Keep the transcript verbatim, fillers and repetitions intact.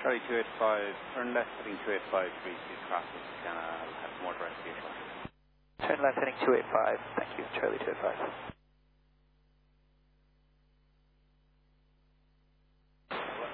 Charlie two eight five, turn left heading two eight five, three six traffic, and I'll have more direct to you. Turn left heading two eight five, thank you, Charlie two eight five.